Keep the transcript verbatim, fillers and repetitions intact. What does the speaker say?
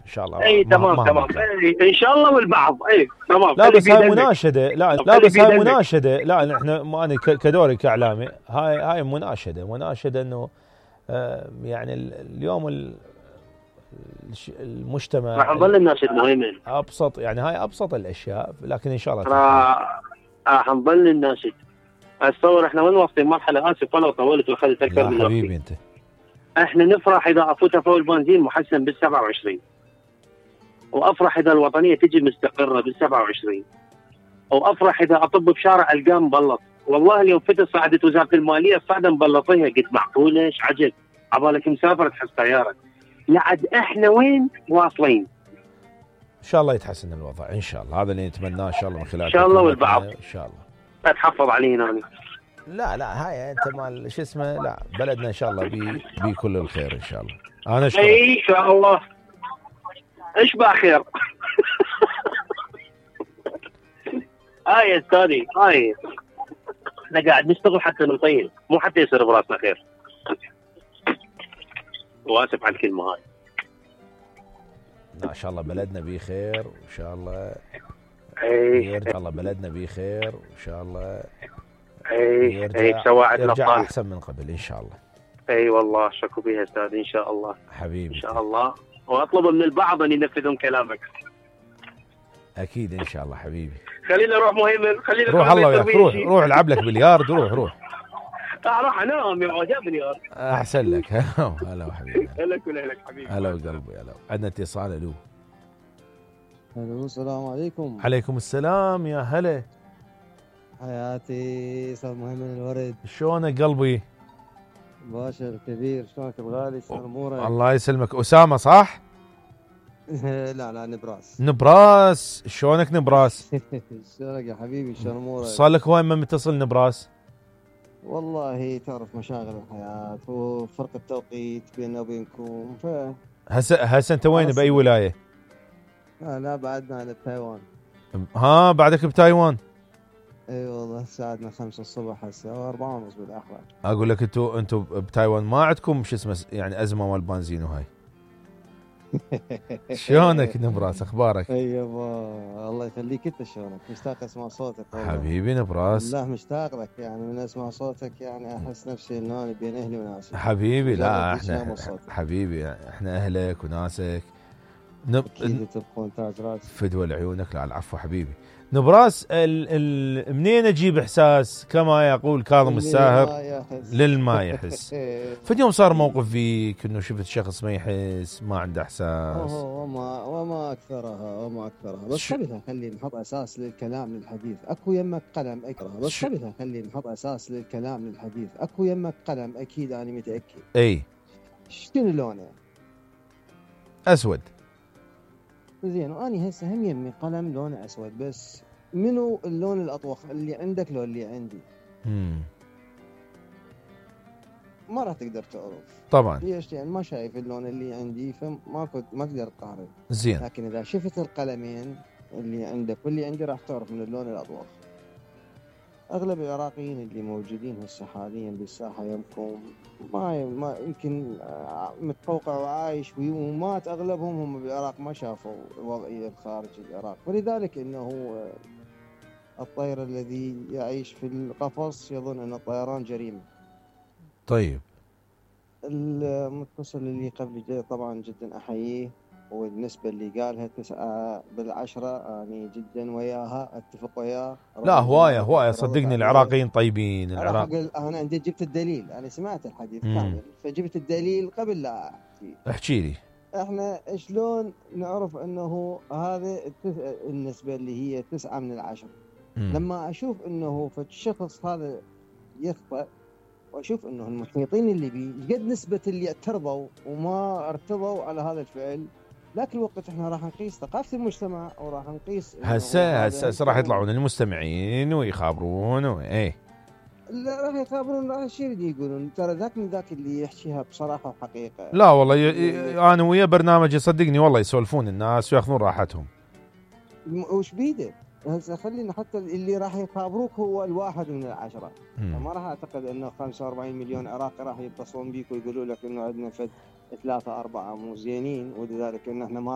شاء الله. اي تمام تمام، اي ان شاء الله والبعض. اي تمام. لا بس هاي مناشده، لا لا بس هاي مناشده، لا احنا ما انا كدوري كاعلامي، هاي هاي مناشده مناشده انه آه يعني اليوم المجتمع راح نظل الناشد مهيمن ابسط، يعني هاي ابسط الاشياء، لكن ان شاء الله راح راح نظل الناشد. اتصور احنا وين واصلين مرحله، اسف والله طولت واخذت اكثر من حبيبي انت. احنا نفرح اذا افوت فوق البنزين محسن بال سبعة وعشرين، وافرح اذا الوطنيه تجي مستقره بال سبعة وعشرين، وافرح اذا اطب بشارع القاه مبلط. والله اليوم فتت صعدت وزاره الماليه الصعده مبلطيها، قلت معقوله ايش عجب، عبالك مسافر تحس طياره. لعد احنا وين واصلين؟ ان شاء الله يتحسن الوضع ان شاء الله، هذا اللي نتمناه ان شاء الله من خلال ان شاء الله والبعض ان شاء الله. لا تحفظ علينا أنا. لا لا هاي انت مال شو اسمه، لا بلدنا ان شاء الله بي بي كل الخير ان شاء الله. انا اشكرك. اي ان شاء الله ايش باخير. هاي يا استاذي هاي احنا قاعد نشتغل حتى نطيل، مو حتى يصير براسنا خير. واسف على الكلمه هاي. لا ان شاء الله بلدنا بيه خير وان شاء الله اي يرجع الله بلدنا بيه خير وان شاء الله اي يرجع, اي سواعد يرجع احسن من قبل ان شاء الله. اي والله شكو بيها استاذ ان شاء الله حبيبي ان شاء الله، واطلب من البعض ان ينفذون كلامك. اكيد ان شاء الله حبيبي. خلينا نروح مهيمن، خلينا روح الله وياك، روح روح العب لك بلياردو، روح روح اروح انام يا عجاب بلياردو احسن لك. هلا حبيبي. هلا ولك حبيبي. هلا وقلبي. هلا عندنا اتصال. الو الو السلام عليكم. عليكم السلام يا هلا. حياتي استاذ مهيمن الورد، شلونك قلبي؟ باشا الكبير، شلونك الغالي، شلون امورك؟ الله يسلمك. اسامه صح؟ لا لا نبراس. نبراس، شلونك نبراس؟ شلونك يا حبيبي، شلون امورك؟ صار لك هواي ما متصل نبراس؟ والله تعرف مشاغل الحياة وفرق التوقيت بيننا وبينكم. ف هسه هسه انت وين، باي ولايه؟ لا لا بعدنا على تايوان. ها بعدك بتايوان؟ اي والله ساعدنا خمسة الصبح هسه واربعة ونص بالاخر. اقول لك انتم انتم بتايوان ما عندكم شو اسمه يعني ازمه مال بنزين وهاي؟ شلونك نبراس، اخبارك؟ اي يابا الله يخليك، انت شلونك؟ مشتاق اسمع صوتك والله. حبيبي نبراس. لا مشتاق لك، يعني من اسمع صوتك يعني احس نفسي انه انا بين اهلي وناسي. حبيبي لا احنا حبيبي احنا اهلك وناسك. نب... اكيد تبقون تاج راس فدوى لعيونك. لا العفو حبيبي. نبراس ال... ال... منين اجيب احساس كما يقول كاظم الساهر للما يحس؟ فد يوم صار موقف فيك انه شفت شخص ما يحس ما عنده احساس؟ وما وما اكثرها وما اكثرها بس خلينا خلينا نحط اساس للكلام للحديث. اكو يمك قلم اكره بس خلينا خلينا نحط اساس للكلام للحديث. اكو يمك قلم اكيد انا متاكد. اي شنو لونه؟ اسود. زين واني هسه هم يمي قلم لونه اسود، بس منو اللون الاطوخ اللي عندك لو اللي عندي؟ امم ما راح تقدر تعرف طبعا. ليش؟ يعني ما شايف اللون اللي عندي فما كنت ما تقدر تقارن. زين. لكن اذا شفت القلمين اللي عندك واللي عندي راح تعرف من اللون الاطوخ. اغلب العراقيين اللي موجودين هسه حاليا بالساحه يمكم ما ما يمكن متقوقع وعايش ومات اغلبهم هم بالعراق، ما شافوا الوضعيه خارج العراق، ولذلك انه الطير الذي يعيش في القفص يظن ان الطيران جريمه. طيب المتصل اللي قبل طبعا جدا احييه، والنسبة اللي قالها تسعة بالعشرة يعني جدا وياها اتفق وياه. لا هواية هواية صدقني العراقيين طيبين. العراق انا عندي جبت الدليل، انا سمعت الحديث كامل فجبت الدليل قبل لا احكي. احكي لي. احنا شلون نعرف انه هذا النسبة اللي هي تسعة من العشرة؟ مم. لما اشوف انه فالشخص هذا يخطئ واشوف انه المحيطين اللي بيه قد نسبة اللي اعترضوا وما ارتضوا على هذا الفعل، ذاك الوقت احنا راح نقيس ثقافة المجتمع وراح نقيس هسه هسه راح يطلعون المستمعين ويخابرون وايه لا راح يخابرون راح الشيء اللي يقولون ترى ذاك من ذاك اللي يحكيها بصراحة وحقيقة. لا والله ي... ي... انا ويا برنامجي صدقني والله يسولفون الناس وياخذون راحتهم. وش بيده؟ هسه خلينا حتى اللي راح يخابروك هو الواحد من العشرة. ما راح اعتقد انه خمسة وأربعين مليون عراقي راح يتصلون بيك ويقولوا لك انه عندنا فد ثلاثة أربعة مو زينين ولذلك انه احنا ما